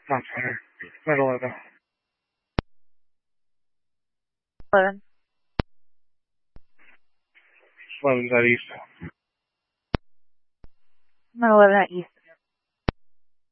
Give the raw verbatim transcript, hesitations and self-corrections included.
Not center. Med eleven. eleven. eleven's at east. Med eleven at east.